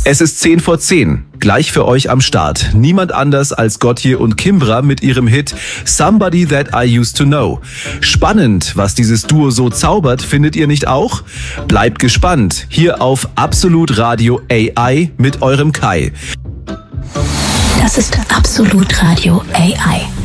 Es ist 10 vor 10. Gleich für euch am Start. Niemand anders als Gotye und Kimbra mit ihrem Hit Somebody That I Used to Know. Spannend, was dieses Duo so zaubert, findet ihr nicht auch? Bleibt gespannt. Hier auf Absolut Radio AI mit eurem Kai. Das ist Absolut Radio AI.